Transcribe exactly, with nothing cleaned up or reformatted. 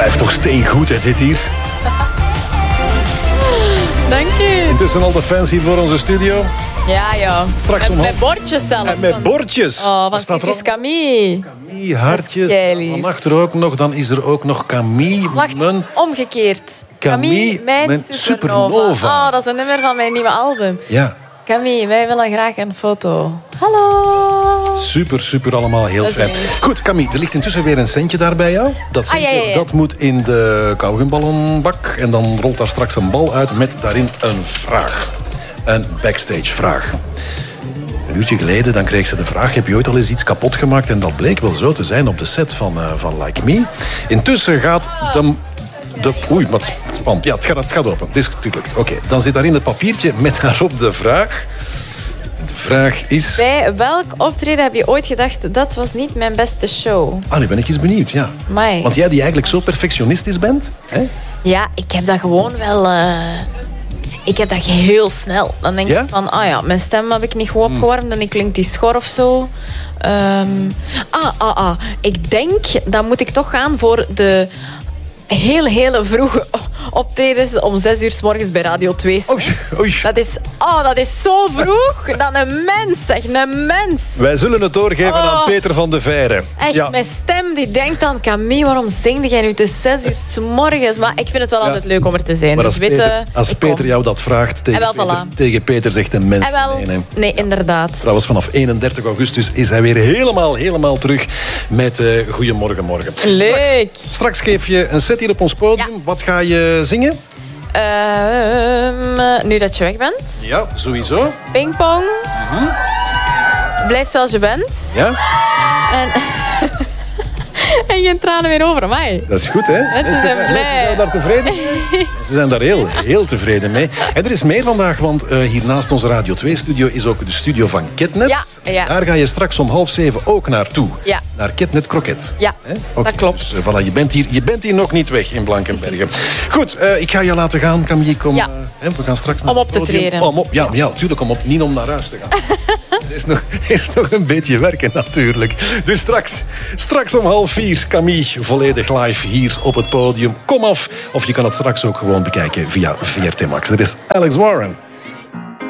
blijft toch steengoed, hè, dit hier. Dank u. Intussen al de fans hier voor onze studio. Ja, ja. Straks met, om met bordjes zelfs. En met bordjes. Oh, van staat Circus Camille. Camille, hartjes. Van achter ook nog. Dan is er ook nog Camille. Wacht, mijn... omgekeerd. Camille, Camille, mijn, mijn supernova. supernova. Oh, dat is een nummer van mijn nieuwe album. Ja. Camille, wij willen graag een foto. Hallo. Super, super allemaal heel Dat is fijn. lief. Goed, Camille, er ligt intussen weer een centje daar bij jou. Dat centje, Ah, ja, ja, ja. dat moet in de kauwgomballonbak. En dan rolt daar straks een bal uit met daarin een vraag. Een backstage vraag. Een uurtje geleden dan kreeg ze de vraag: heb je ooit al eens iets kapot gemaakt? En dat bleek wel zo te zijn op de set van, uh, van Like Me. Intussen gaat de... de oei, wat spannend. Ja, het gaat, het gaat open. Het is gelukt. Oké, okay, dan zit daarin het papiertje met daarop de vraag. De vraag is... Bij welk optreden heb je ooit gedacht, dat was niet mijn beste show? Ah, nu ben ik eens benieuwd, ja. Amai. Want jij die eigenlijk zo perfectionistisch bent, hè? Ja, ik heb dat gewoon wel... Uh... Ik heb dat heel snel. Dan denk Ja? ik van, ah ja, mijn stem heb ik niet goed opgewarmd en ik klink die schor of zo. Um... Ah, ah, ah. Ik denk, dan moet ik toch gaan voor de heel, hele vroege optredens om zes uur 's morgens bij Radio twee. Oei, oei. Dat is, oh, dat is zo vroeg. Dan een mens, zeg, een mens. Wij zullen het doorgeven Oh. aan Peter van de Veire. Echt, Ja. mijn stem die denkt dan, Camille, waarom zingde jij nu? Het is zes uur 's morgens. Maar ik vind het wel Ja. altijd leuk om er te zijn. Maar dus als weet, Peter, uh, als ik Peter kom. jou dat vraagt, tegen, En wel, Peter, voilà. tegen Peter zegt een mens. En wel, nee, nee. nee, inderdaad. Trouwens, vanaf eenendertig augustus is hij weer helemaal, helemaal terug met uh, Goedemorgen Morgen. Leuk. Straks, straks geef je een set hier op ons podium. Ja. Wat ga je zingen? Ehm, nu dat je weg bent. Ja, sowieso. Pingpong. Blijf zoals je bent. Ja, En, en geen tranen meer over mij. dat is goed, hè? Mensen zijn blij. Mensen zijn daar tevreden mee. Ze zijn daar heel, heel tevreden mee. En er is meer vandaag, want uh, hier naast onze Radio twee-studio is ook de studio van Ketnet. Ja, ja. Daar ga je straks om half zeven ook naartoe. Ja. Naar Ketnet Kroket. Ja, Hè? Oké, dat klopt. Dus, uh, voilà, je, bent hier, je bent hier nog niet weg in Blankenbergen. Goed, uh, ik ga je laten gaan, Camille. Kom, Ja. uh, hè, we gaan straks naar Om op het te podium. treden. Om op, ja, ja, tuurlijk, om op, niet om naar huis te gaan. Er is nog, er is nog een beetje werken natuurlijk. Dus straks, straks om half vier, Camille, volledig live hier op het podium. Kom af, of je kan het straks ook gewoon bekijken via V R T Max. Er is Alex Warren.